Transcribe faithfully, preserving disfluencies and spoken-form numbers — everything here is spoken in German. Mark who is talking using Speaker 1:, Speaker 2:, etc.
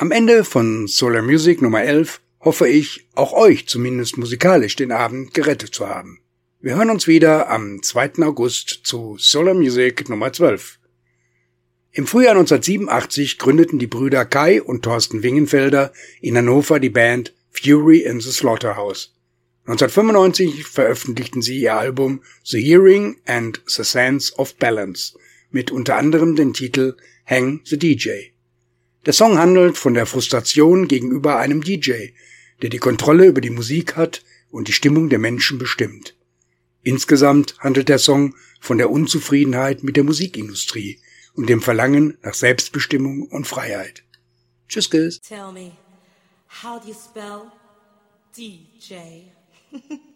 Speaker 1: Am Ende von Solar Music Nummer elf hoffe ich, auch euch zumindest musikalisch den Abend gerettet zu haben. Wir hören uns wieder am zweiten August zu Solar Music Nummer zwölf. Im Frühjahr neunzehnhundertsiebenundachtzig gründeten die Brüder Kai und Thorsten Wingenfelder in Hannover die Band Fury in the Slaughterhouse. neunzehnhundertfünfundneunzig veröffentlichten sie ihr Album The Hearing and the Sense of Balance mit unter anderem dem Titel Hang the D J. Der Song handelt von der Frustration gegenüber einem D J, der die Kontrolle über die Musik hat und die Stimmung der Menschen bestimmt. Insgesamt handelt der Song von der Unzufriedenheit mit der Musikindustrie und dem Verlangen nach Selbstbestimmung und Freiheit. Tschüss, Tschüss.
Speaker 2: Tell me, how do you spell D J?